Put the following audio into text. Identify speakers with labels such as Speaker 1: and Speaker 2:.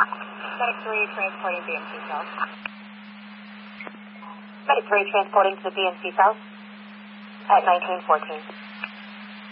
Speaker 1: Medic 3 transporting BMC South.
Speaker 2: Medic 3 transporting to BMC South at 1914.